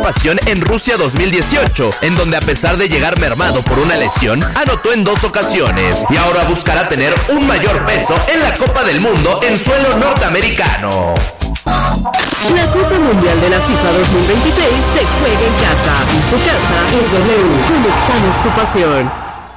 participación en Rusia 2018, en donde a pesar de llegar mermado por una lesión, anotó en 2 ocasiones y ahora buscará tener un mayor peso en la Copa del Mundo en suelo norteamericano. La Copa Mundial de la FIFA 2026 se juega en casa y su casa es W. Conectamos tu pasión.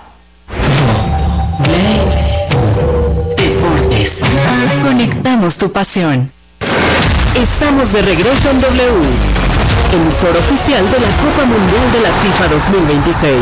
Deportes. Conectamos tu pasión. Estamos de regreso en W, emisor oficial de la Copa Mundial de la FIFA 2026.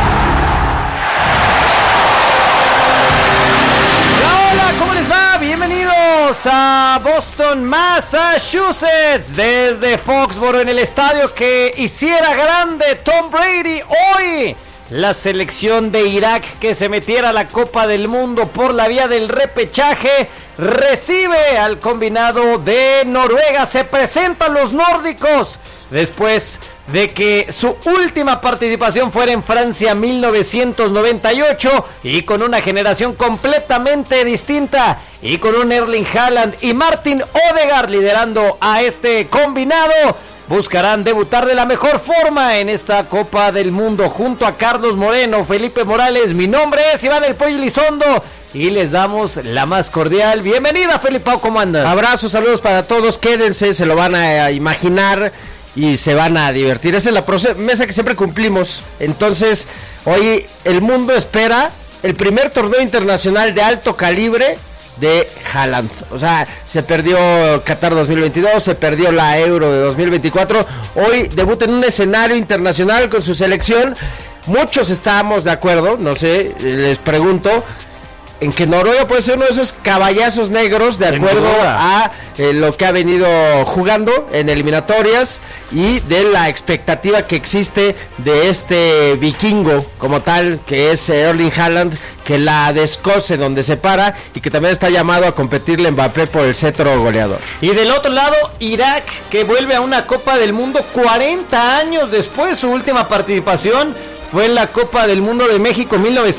Hola, ¿cómo les va? Bienvenidos a Boston, Massachusetts, desde Foxborough, en el estadio que hiciera grande Tom Brady. Hoy la selección de Irak, que se metiera a la Copa del Mundo por la vía del repechaje, recibe al combinado de Noruega. Se presentan los nórdicos después de que su última participación fuera en Francia 1998 y con una generación completamente distinta y con un Erling Haaland y Martin Odegaard liderando a este combinado. Buscarán debutar de la mejor forma en esta Copa del Mundo junto a Carlos Moreno, Felipe Morales. Mi nombre es Iván El Pollo Elizondo y les damos la más cordial bienvenida. Felipao, ¿cómo andas? Abrazos, saludos para todos, quédense, se lo van a imaginar y se van a divertir. Esa es la promesa que siempre cumplimos. Entonces, hoy el mundo espera el primer torneo internacional de alto calibre de Haaland. O sea, se perdió Qatar 2022, se perdió la Euro de 2024. Hoy debuta en un escenario internacional con su selección. Muchos estamos de acuerdo, no sé, les pregunto, en que Noruega puede ser uno de esos caballazos negros de acuerdo a lo que ha venido jugando en eliminatorias y de la expectativa que existe de este vikingo como tal, que es Erling Haaland, que la descoce donde se para y que también está llamado a competirle Mbappé por el cetro goleador. Y del otro lado, Irak, que vuelve a una Copa del Mundo 40 años después. Su última participación fue en la Copa del Mundo de México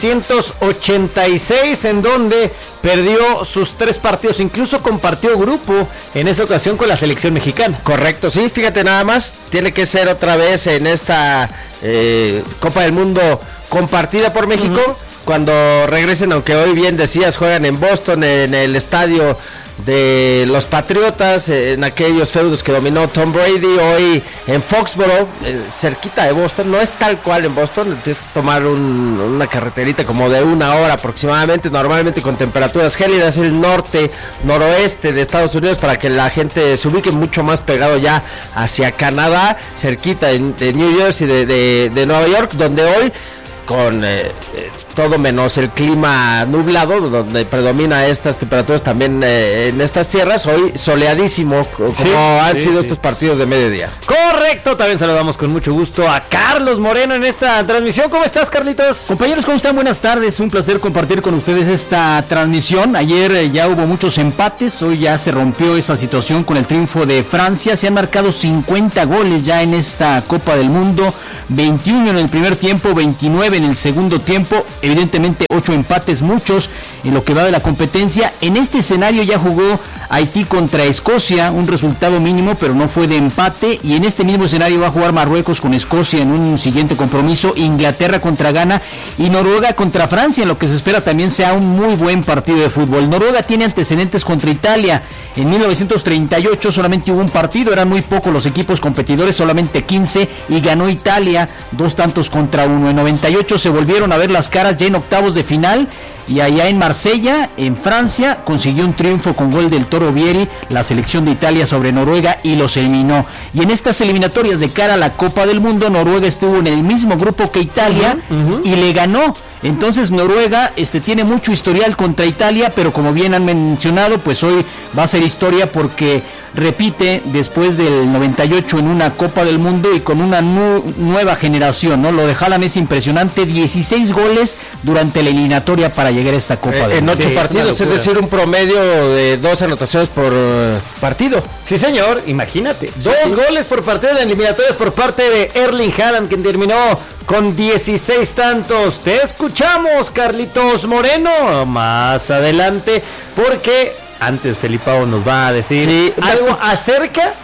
1986, en donde perdió sus 3 partidos, incluso compartió grupo en esa ocasión con la selección mexicana. Correcto, sí, fíjate nada más, tiene que ser otra vez en esta Copa del Mundo compartida por México, cuando regresen, aunque hoy bien decías, juegan en Boston, en el estadio de los Patriotas, en aquellos feudos que dominó Tom Brady. Hoy en Foxborough, cerquita de Boston, no es tal cual en Boston, tienes que tomar una carreterita como de 1 hora aproximadamente, normalmente con temperaturas gélidas, el noroeste de Estados Unidos, para que la gente se ubique mucho más pegado ya hacia Canadá, cerquita de New Jersey, de Nueva York, donde hoy con todo menos el clima nublado, donde predomina estas temperaturas también en estas tierras, hoy soleadísimo, como han sido estos partidos de mediodía. Correcto, también saludamos con mucho gusto a Carlos Moreno en esta transmisión. ¿Cómo estás, Carlitos? Compañeros, ¿cómo están? Buenas tardes, un placer compartir con ustedes esta transmisión. Ayer ya hubo muchos empates, hoy ya se rompió esa situación con el triunfo de Francia. Se han marcado 50 goles ya en esta Copa del Mundo, 21 en el primer tiempo, 29 en el segundo tiempo. Evidentemente 8 empates, muchos en lo que va de la competencia. En este escenario ya jugó Haití contra Escocia, un resultado mínimo pero no fue de empate, y en este mismo escenario va a jugar Marruecos con Escocia en un siguiente compromiso, Inglaterra contra Ghana y Noruega contra Francia, en lo que se espera también sea un muy buen partido de fútbol. Noruega tiene antecedentes contra Italia. En 1938 solamente hubo un partido, eran muy pocos los equipos competidores, solamente 15, y ganó Italia 2-1. En 98 se volvieron a ver las caras ya en octavos de final, y allá en Marsella, en Francia, consiguió un triunfo con gol del Toro Vieri, la selección de Italia sobre Noruega, y los eliminó. Y en estas eliminatorias de cara a la Copa del Mundo, Noruega estuvo en el mismo grupo que Italia y le ganó. Entonces Noruega tiene mucho historial contra Italia, pero como bien han mencionado, pues hoy va a ser historia porque repite después del 98 en una Copa del Mundo y con una nueva generación, ¿no? Lo de Haaland es impresionante, 16 goles durante la eliminatoria para llegar a esta Copa del Mundo. En 8 partidos, es decir, un promedio de 2 anotaciones por partido. Sí, señor, imagínate, 2 goles por partido de eliminatorias por parte de Erling Haaland, quien terminó con 16 tantos. Te escuchamos, Carlitos Moreno, más adelante, porque antes Felipao nos va a decir algo acerca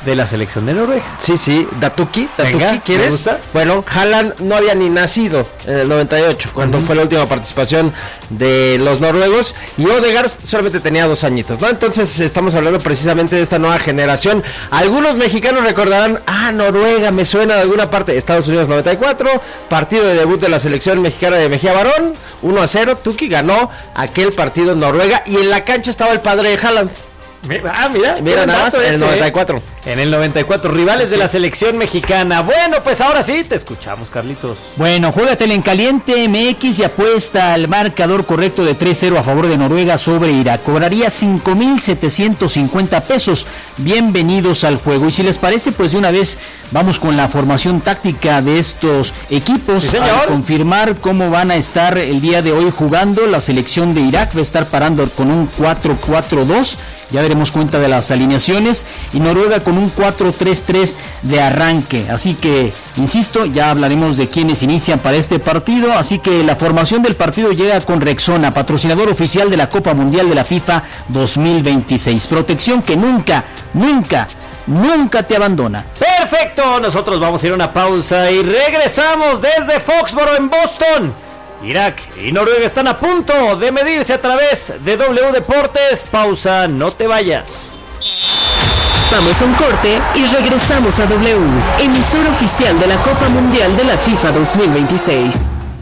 de la selección de Noruega. Sí, Datuki, Venga, ¿quieres? me gusta. Bueno, Haaland no había ni nacido en el 98, cuando fue la última participación de los noruegos, y Odegaard solamente tenía 2 añitos, ¿no? Entonces estamos hablando precisamente de esta nueva generación. Algunos mexicanos recordarán, Noruega, me suena de alguna parte. Estados Unidos 94, partido de debut de la selección mexicana de Mejía Barón, 1-0, Tuki ganó aquel partido en Noruega, y en la cancha estaba el padre de Haaland. Mira nada más, en el 94. En el 94, rivales de la selección mexicana. Bueno, pues ahora sí, te escuchamos, Carlitos. Bueno, juégatela en Caliente MX y apuesta al marcador correcto de 3-0 a favor de Noruega sobre Irak. Cobraría 5,750 pesos. Bienvenidos al juego. Y si les parece, pues de una vez vamos con la formación táctica de estos equipos. Sí, a confirmar cómo van a estar el día de hoy jugando. La selección de Irak va a estar parando con un 4-4-2. Ya daremos cuenta de las alineaciones. Y Noruega con un 4-3-3 de arranque. Así que, insisto, ya hablaremos de quiénes inician para este partido. Así que la formación del partido llega con Rexona, patrocinador oficial de la Copa Mundial de la FIFA 2026. Protección que nunca te abandona. Perfecto, nosotros vamos a ir a una pausa y regresamos desde Foxborough en Boston. Irak y Noruega están a punto de medirse a través de W Deportes. Pausa, no te vayas. Vamos a un corte y regresamos a W, emisor oficial de la Copa Mundial de la FIFA 2026.